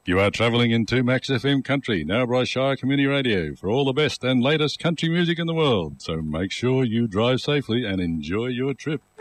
You are travelling into Max FM Country, Narrabri Shire Community Radio, for all the best and latest country music in the world. So make sure you drive safely and enjoy your trip.